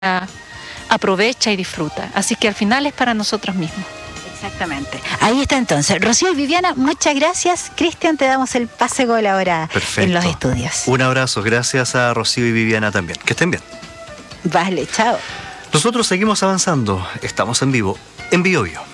aprovecha y disfruta. Así que al final es para nosotros mismos. Exactamente. Ahí está entonces. Rocío y Viviana, muchas gracias. Cristian, te damos el pase gol ahora. Perfecto. En los estudios. Un abrazo. Gracias a Rocío y Viviana también. Que estén bien. Vale, chao. Nosotros seguimos avanzando. Estamos en vivo en Bio Bio.